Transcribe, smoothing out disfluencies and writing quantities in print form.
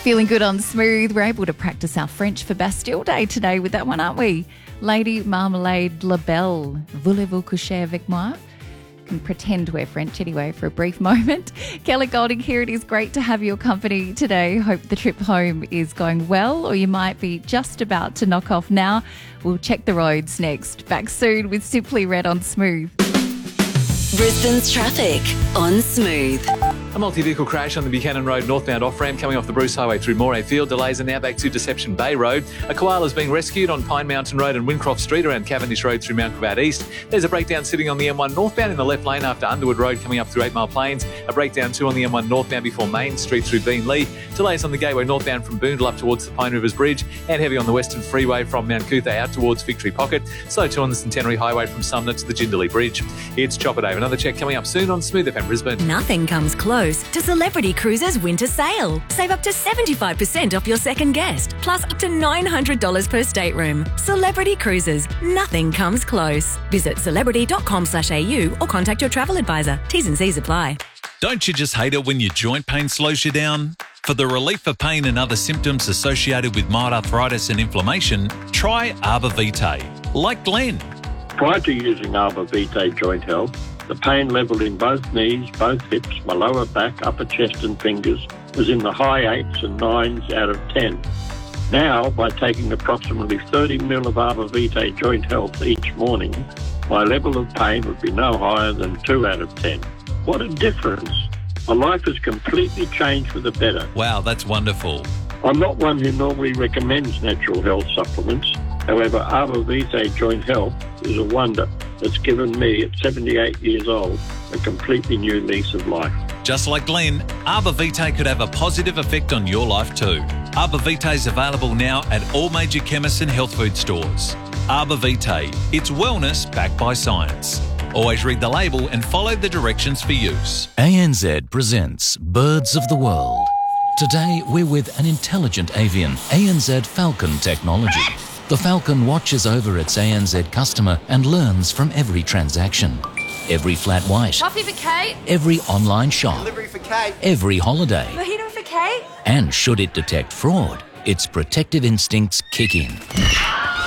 Feeling good on Smooth. We're able to practice our French for Bastille Day today with that one, aren't we? Lady Marmalade Labelle, voulez-vous coucher avec moi? Can pretend we're French anyway for a brief moment. Kelly Golding here. It is great to have your company today. Hope the trip home is going well, or you might be just about to knock off now. We'll check the roads next. Back soon with Simply Red on Smooth. Brisbane's traffic on Smooth. A multi-vehicle crash on the Buchanan Road northbound off-ramp coming off the Bruce Highway through Moray Field. Delays are now back to Deception Bay Road. A koala is being rescued on Pine Mountain Road and Wincroft Street around Cavendish Road through Mount Gravatt East. There's a breakdown sitting on the M1 northbound in the left lane after Underwood Road coming up through 8 Mile Plains. A breakdown too on the M1 northbound before Main Street through Beenleigh. Delays on the Gateway northbound from Boondall up towards the Pine Rivers Bridge, and heavy on the Western Freeway from Mount Cootha out towards Victory Pocket. Slow too on the Centenary Highway from Sumner to the Jindalee Bridge. It's Chopper Dave. Another check coming up soon on Smooth FM Brisbane. Nothing comes close to Celebrity Cruises winter sale. Save up to 75% off your second guest, plus up to $900 per stateroom. Celebrity Cruises. Nothing comes close. Visit celebrity.com/au or contact your travel advisor. T's and C's apply. Don't you just hate it when your joint pain slows you down? For the relief of pain and other symptoms associated with mild arthritis and inflammation, try Arbor Vitae, like Glenn. Prior to using Arbor Vitae Joint Health, the pain level in both knees, both hips, my lower back, upper chest and fingers was in the high 8s and 9s out of 10. Now, by taking approximately 30 ml of Arbor Vitae Joint Health each morning, my level of pain would be no higher than 2 out of 10. What a difference. My life has completely changed for the better. Wow, that's wonderful. I'm not one who normally recommends natural health supplements. However, Arbor Vitae Joint Health is a wonder that's given me, at 78 years old, a completely new lease of life. Just like Glenn, Arbor Vitae could have a positive effect on your life too. Arbor Vitae is available now at all major chemists and health food stores. Arbor Vitae, it's wellness backed by science. Always read the label and follow the directions for use. ANZ presents Birds of the World. Today we're with an intelligent avian, ANZ Falcon Technology. The Falcon watches over its ANZ customer and learns from every transaction. Every flat white. Coffee for Kate. Every online shop. Delivery for Kate. Every holiday. Mojito for Kate. And should it detect fraud, its protective instincts kick in.